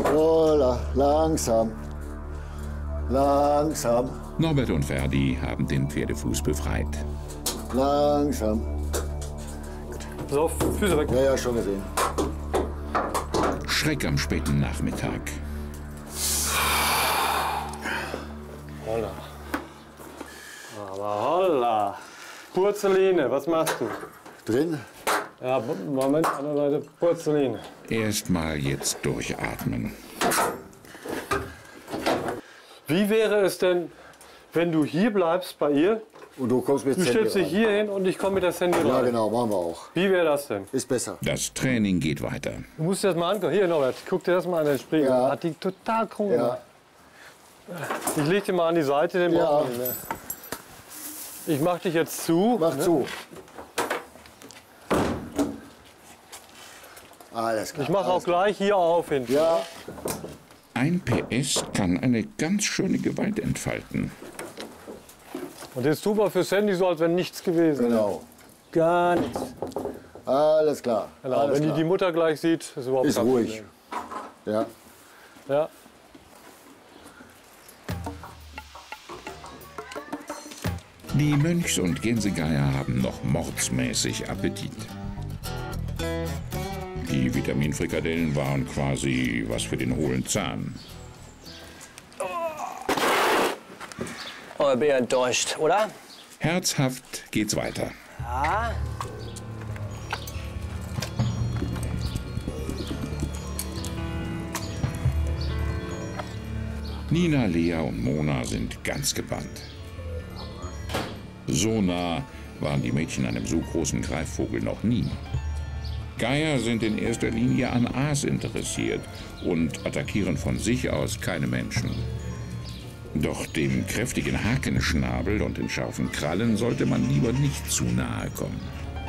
Holla, langsam. Langsam. Norbert und Ferdi haben den Pferdefuß befreit. Langsam. So, Füße weg. Ja, ja, schon gesehen. Schreck am späten Nachmittag. Holla. Aber holla. Porzelline, was machst du? Drin? Ja, Moment, andere Seite, Porzelline. Erstmal jetzt durchatmen. Wie wäre es denn, wenn du hier bleibst bei ihr? Und du kommst mit Du Sandy stellst dich rein. hier hin und ich komme mit der Sandy rein. Ja, genau, machen wir auch. Wie wäre das denn? Ist besser. Das Training geht weiter. Du musst dir das mal angucken. Hier, Norbert, guck dir das mal an, den Spiegel. Ja. Hat die total krumm Ja. gemacht. Ich leg dir mal an die Seite, den Ja. brauchen wir nicht mehr. Ich mach dich jetzt zu. Mach ne? zu. Alles klar. Ich mache auch alles gleich hier auf hinten. klar. Ja, Ein PS kann eine ganz schöne Gewalt entfalten. Und jetzt tun wir für Sandy so, als wenn nichts gewesen wäre. genau. Gar nichts. Alles klar. Genau. Alles Wenn die klar. die Mutter gleich sieht, ist überhaupt Ist kein ruhig. Problem. Ja. Ja. Die Mönchs- und Gänsegeier haben noch mordsmäßig Appetit. Die Vitaminfrikadellen waren quasi was für den hohlen Zahn. Oh, ich bin enttäuscht, oder? Herzhaft geht's weiter. Ja. Nina, Lea und Mona sind ganz gebannt. So nah waren die Mädchen einem so großen Greifvogel noch nie. Geier sind in erster Linie an Aas interessiert und attackieren von sich aus keine Menschen. Doch dem kräftigen Hakenschnabel und den scharfen Krallen sollte man lieber nicht zu nahe kommen.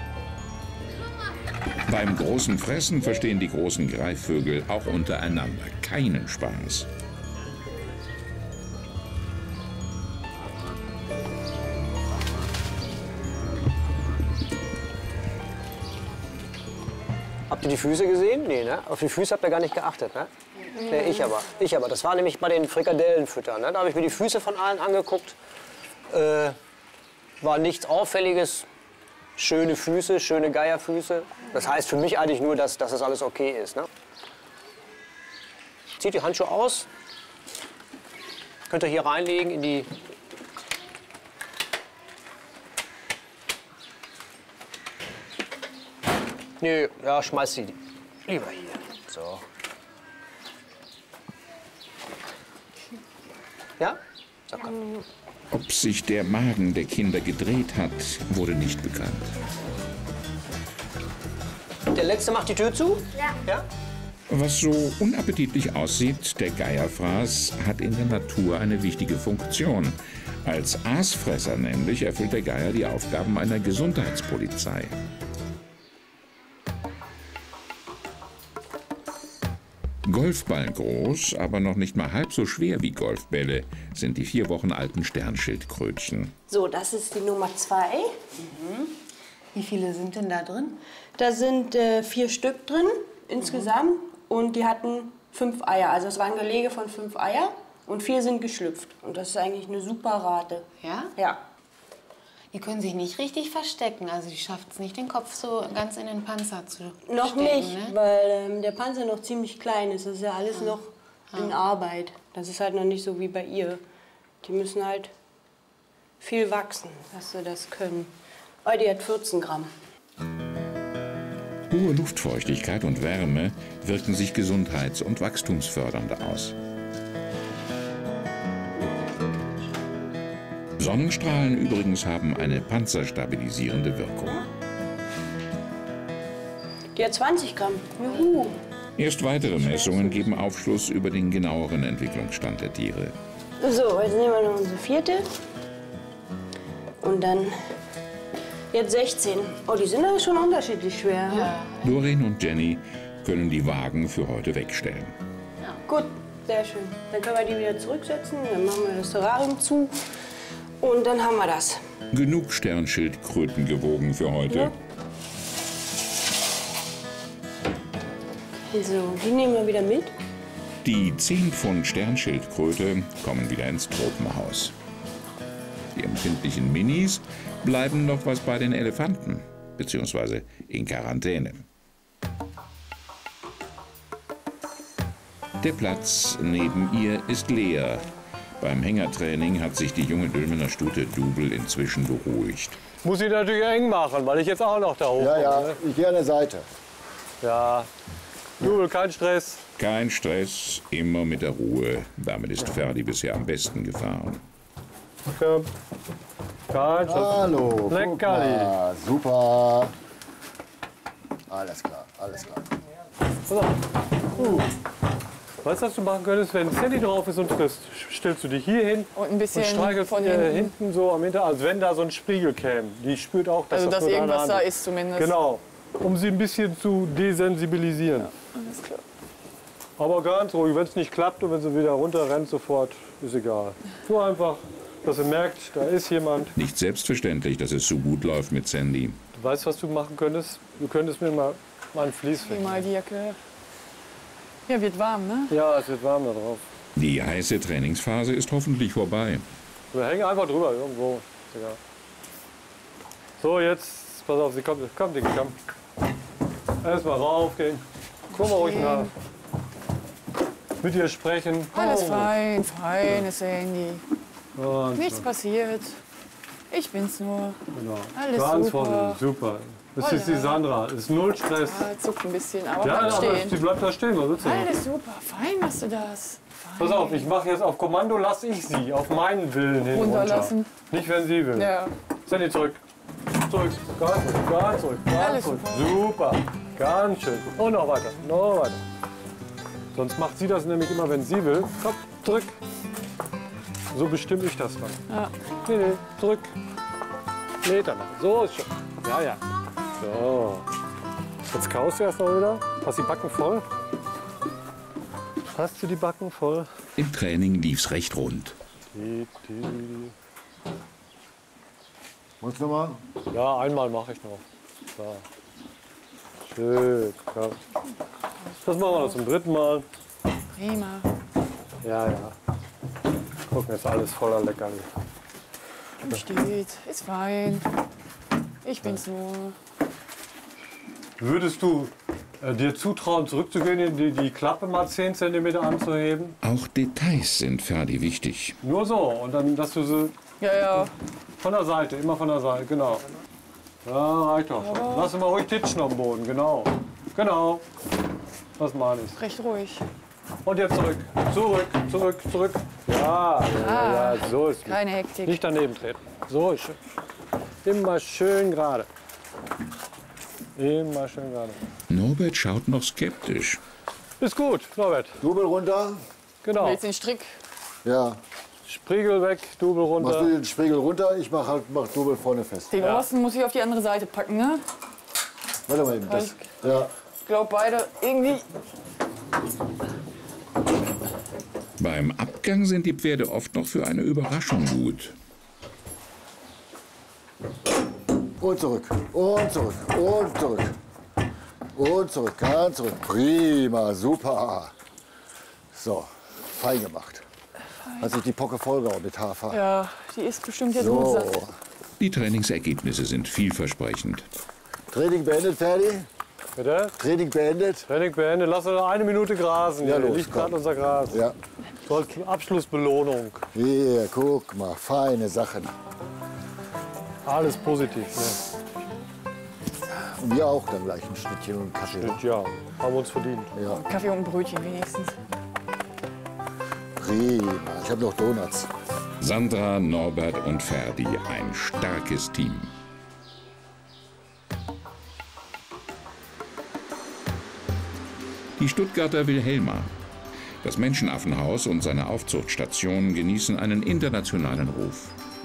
Beim großen Fressen verstehen die großen Greifvögel auch untereinander keinen Spaß. Habt ihr die Füße gesehen? Nee, ne? Auf die Füße habt ihr gar nicht geachtet, ne? Nee, ich aber. Ich aber. Das war nämlich bei den Frikadellenfüttern. Ne? Da habe ich mir die Füße von allen angeguckt. War nichts Auffälliges. Schöne Füße, schöne Geierfüße. Das heißt für mich eigentlich nur, dass das alles okay ist. Ne? Zieht die Handschuhe aus. Könnt ihr hier reinlegen in die... Nö, ja, schmeiß sie lieber hier. So. Ja? So, komm. Ob sich der Magen der Kinder gedreht hat, wurde nicht bekannt. Der Letzte macht die Tür zu? Ja. Ja? Was so unappetitlich aussieht, der Geierfraß hat in der Natur eine wichtige Funktion. Als Aasfresser nämlich erfüllt der Geier die Aufgaben einer Gesundheitspolizei. Golfball groß, aber noch nicht mal halb so schwer wie Golfbälle, sind die 4 Wochen alten Sternschildkrötchen. So, das ist die Nummer 2. Wie viele sind denn da drin? Da sind 4 Stück drin insgesamt und die hatten 5 Eier. Also es war ein Gelege von 5 Eier und 4 sind geschlüpft. Und das ist eigentlich eine super Rate. Ja? Ja. Die können sich nicht richtig verstecken. Also die schafft es nicht, den Kopf so ganz in den Panzer zu Noch stecken, nicht, ne? weil der Panzer noch ziemlich klein ist. Das ist ja alles noch in Arbeit. Das ist halt noch nicht so wie bei ihr. Die müssen halt viel wachsen, dass sie das können. Oh, die hat 14 Gramm. Hohe Luftfeuchtigkeit und Wärme wirken sich gesundheits- und wachstumsfördernd aus. Sonnenstrahlen übrigens haben eine panzerstabilisierende Wirkung. Die hat 20 Gramm. Juhu. Erst weitere Messungen geben Aufschluss über den genaueren Entwicklungsstand der Tiere. So, jetzt nehmen wir noch unsere 4. Und dann jetzt 16. Oh, die sind aber schon unterschiedlich schwer. Ja. Doreen und Jenny können die Wagen für heute wegstellen. Gut, sehr schön. Dann können wir die wieder zurücksetzen. Dann machen wir das Terrarium zu. Und dann haben wir das. Genug Sternschildkröten gewogen für heute. Ja. So, die nehmen wir wieder mit. Die 10 Pfund Sternschildkröte kommen wieder ins Tropenhaus. Die empfindlichen Minis bleiben noch was bei den Elefanten, beziehungsweise in Quarantäne. Der Platz neben ihr ist leer. Beim Hängertraining hat sich die junge Dülmener Stute Double inzwischen beruhigt. Muss ich natürlich eng machen, weil ich jetzt auch noch da hoch Ja, ja, ne? ich gehe an der Seite. Ja. Double, kein Stress. Kein Stress, immer mit der Ruhe. Damit ist Ferdi bisher am besten gefahren. Ja. Kein Stress. Hallo, guck Leckerli. mal, super. Alles klar, alles klar. Pass auf. Weißt du, was du machen könntest, wenn Sally drauf ist und frisst? Stellst du dich hier hin Und ein bisschen streichelst von hinten so am Hintergrund, als wenn da so ein Spiegel käme. Die spürt auch, dass Also, das dass nur irgendwas eine da Hand ist zumindest. Genau, um sie ein bisschen zu desensibilisieren. Alles klar. Aber ganz ruhig, wenn es nicht klappt und wenn sie wieder runterrennt, sofort, ist egal. Nur einfach, dass sie merkt, da ist jemand. Nicht selbstverständlich, dass es so gut läuft mit Sandy. Du weißt, was du machen könntest? Du könntest mir mal ein Vlies Wie wegnehmen. mal die Jacke. Ja, wird warm, ne? Ja, es wird warm da drauf. Die heiße Trainingsphase ist hoffentlich vorbei. Wir hängen einfach drüber, irgendwo. Ist egal. So, jetzt, pass auf, sie kommt, komm, Dicke, komm. Erstmal raufgehen. Guck mal ruhig nach. Mit ihr sprechen. Alles Oh. fein, feines Handy. Und Nichts passiert. Ich bin's nur. genau. Alles Ganz super. vorsichtig, super. Das ist die Sandra, ist null Stress. Ah, zuckt ein bisschen, aber Ja, bleibt aber sie stehen. bleibt da stehen, was willst du? Alles super, fein machst du das. Fein. Pass auf, ich mache jetzt auf Kommando, lasse ich sie auf meinen Willen hin Runterlassen. runter. Nicht, wenn sie will. Ja, Sandy, zurück. Zurück, ganz zurück, ganz Alles zurück. Super, ganz schön. Und noch weiter, noch weiter. Sonst macht sie das nämlich immer, wenn sie will. Komm, zurück. So bestimme ich das dann. Ja. Nee, nee, zurück. Meter machen. So ist schon. Ja, ja. So. Jetzt kaust du erst mal wieder. Hast die Backen voll? Hast du die Backen voll? Im Training lief's recht rund. Wolltest du mal? Ja, einmal mache ich noch. So. Schön. Ja. Das machen wir noch zum 3. Mal. prima. Ja, ja. Gucken, ist alles voller Leckerli. Steht, ist fein. Ich bin's nur. Würdest du dir zutrauen, zurückzugehen, die Klappe mal 10 cm anzuheben? Auch Details sind Ferdi wichtig. Nur so. Und dann, dass du sie Ja, ja. von der Seite, immer von der Seite, genau. Ja, reicht doch. Lass mal ruhig titschen am Boden, genau. Genau. Das meine ich. Recht ruhig. Und jetzt zurück. Zurück, zurück, zurück. Ja, ja, ja, so ist es. Keine Hektik. Nicht daneben treten. So ist schön. Immer schön gerade. Immer schön gerade. Norbert schaut noch skeptisch. Ist gut, Norbert. Double runter. Genau. Willst den Strick? Ja. Spriegel weg, Double Machst runter. du den Spiegel runter, ich mach Double vorne fest. Den Rosten muss ich auf die andere Seite packen, ne? Warte mal eben. Das, ja. Ich glaube beide irgendwie. Beim Abgang sind die Pferde oft noch für eine Überraschung gut. Und zurück. Und zurück. Und zurück. Und zurück. Ganz zurück. Prima. Super. So. Fein gemacht. Hat sich die Pocke vollgehauen mit Hafer. Ja, die ist bestimmt jetzt gut So. satt. Die Trainingsergebnisse sind vielversprechend. Training beendet, Ferdi? Bitte? Training beendet? Training beendet. Lass uns noch 1 Minute grasen. Ja, Hier los, liegt komm. gerade unser Gras. Ja. So als Abschlussbelohnung. Hier, guck mal. Feine Sachen. Alles positiv. Ne? Und wir auch dann gleich ein Schnittchen und einen Kaffee. Ja, haben wir uns verdient. Ja. Kaffee und ein Brötchen wenigstens. Prima. Ich habe noch Donuts. Sandra, Norbert und Ferdi, ein starkes Team. Die Stuttgarter Wilhelma. Das Menschenaffenhaus und seine Aufzuchtstation genießen einen internationalen Ruf.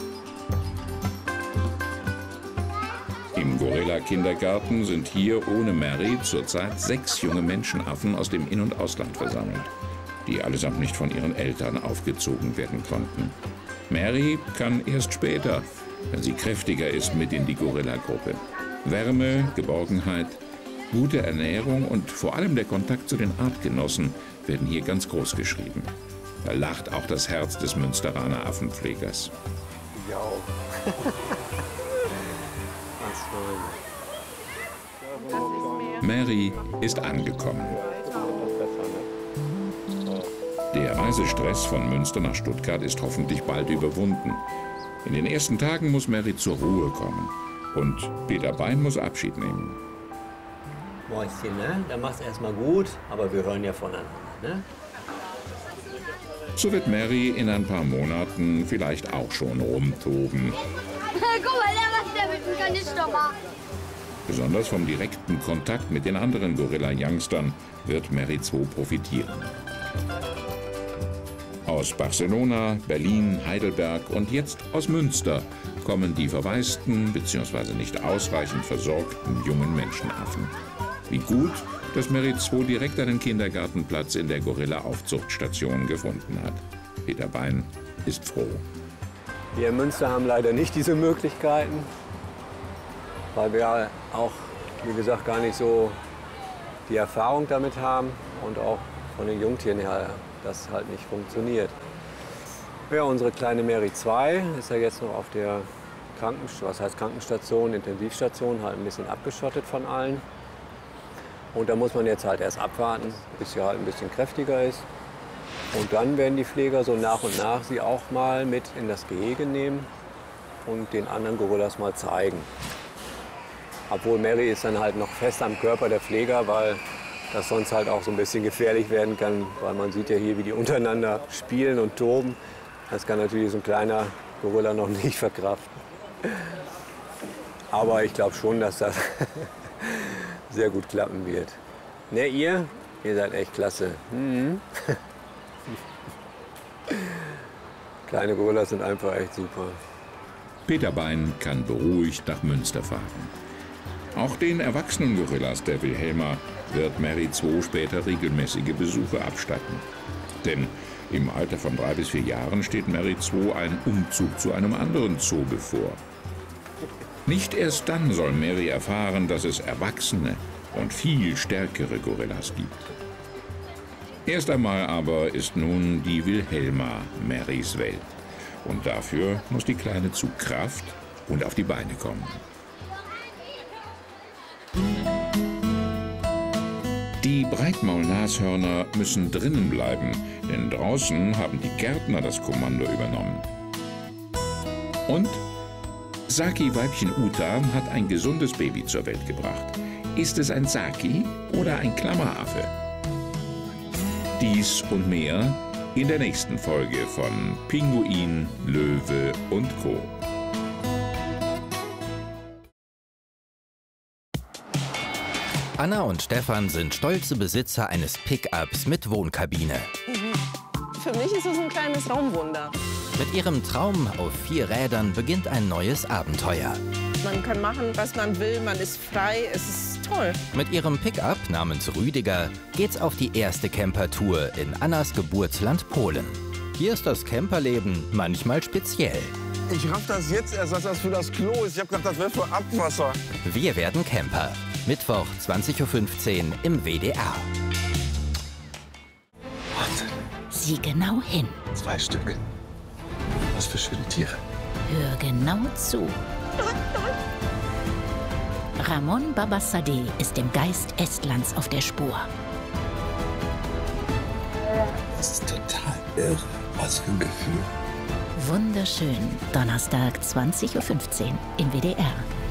Im Gorilla-Kindergarten sind hier ohne Mary zurzeit 6 junge Menschenaffen aus dem In- und Ausland versammelt, die allesamt nicht von ihren Eltern aufgezogen werden konnten. Mary kann erst später, wenn sie kräftiger ist, mit in die Gorilla-Gruppe. Wärme, Geborgenheit, Gute Ernährung und vor allem der Kontakt zu den Artgenossen werden hier ganz groß geschrieben. Da lacht auch das Herz des Münsteraner Affenpflegers. Ja. Mary ist angekommen. Der Reisestress von Münster nach Stuttgart ist hoffentlich bald überwunden. In den ersten Tagen muss Mary zur Ruhe kommen. Und Peter Bein muss Abschied nehmen. Mäuschen, ne? Da mach's erstmal gut, aber wir hören ja voneinander, ne? So wird Mary in ein paar Monaten vielleicht auch schon rumtoben. Guck mal, der macht der mit dem Kanister. Besonders vom direkten Kontakt mit den anderen Gorilla-Youngstern wird Mary Zoo profitieren. Aus Barcelona, Berlin, Heidelberg und jetzt aus Münster kommen die verwaisten bzw. nicht ausreichend versorgten jungen Menschenaffen. Wie gut, dass Mary Zoo direkt einen Kindergartenplatz in der Gorilla-Aufzuchtstation gefunden hat. Peter Bein ist froh. Wir in Münster haben leider nicht diese Möglichkeiten, weil wir auch, wie gesagt, gar nicht so die Erfahrung damit haben und auch von den Jungtieren her das halt nicht funktioniert. Ja, unsere kleine Mary 2 ist ja jetzt noch auf der Krankenstation, Intensivstation, halt ein bisschen abgeschottet von allen. Und da muss man jetzt halt erst abwarten, bis sie halt ein bisschen kräftiger ist. Und dann werden die Pfleger so nach und nach sie auch mal mit in das Gehege nehmen und den anderen Gorillas mal zeigen. Obwohl Mary ist dann halt noch fest am Körper der Pfleger, weil das sonst halt auch so ein bisschen gefährlich werden kann, weil man sieht ja hier, wie die untereinander spielen und toben. Das kann natürlich so ein kleiner Gorilla noch nicht verkraften. Aber ich glaube schon, dass das sehr gut klappen wird. Ne, ihr seid echt klasse. Mhm. Kleine Gorillas sind einfach echt super. Peter Bein kann beruhigt nach Münster fahren. Auch den erwachsenen Gorillas der Wilhelma wird Mary Zoo später regelmäßige Besuche abstatten. Denn im Alter von 3 bis 4 Jahren steht Mary Zoo ein Umzug zu einem anderen Zoo bevor. Nicht erst dann soll Mary erfahren, dass es erwachsene und viel stärkere Gorillas gibt. Erst einmal aber ist nun die Wilhelma Marys Welt. Und dafür muss die Kleine zu Kraft und auf die Beine kommen. Die Breitmaulnashörner müssen drinnen bleiben, denn draußen haben die Gärtner das Kommando übernommen. Und Saki-Weibchen Uta hat ein gesundes Baby zur Welt gebracht. Ist es ein Saki oder ein Klammeraffe? Dies und mehr in der nächsten Folge von Pinguin, Löwe und Co. Anna und Stefan sind stolze Besitzer eines Pickups mit Wohnkabine. Für mich ist es ein kleines Raumwunder. Mit ihrem Traum auf 4 Rädern beginnt ein neues Abenteuer. Man kann machen, was man will, man ist frei, es ist toll. Mit ihrem Pickup namens Rüdiger geht's auf die erste Campertour in Annas Geburtsland Polen. Hier ist das Camperleben manchmal speziell. Ich raff das jetzt erst, was das für das Klo ist. Ich hab gedacht, das wäre für Abwasser. Wir werden Camper. Mittwoch, 20:15 Uhr im WDR. Sieh genau hin. 2 Stück. Was für schöne Tiere. Hör genau zu. Ramon Babassadeh ist dem Geist Estlands auf der Spur. Das ist total irre. Was für ein Gefühl. Wunderschön. Donnerstag, 20:15 Uhr im WDR.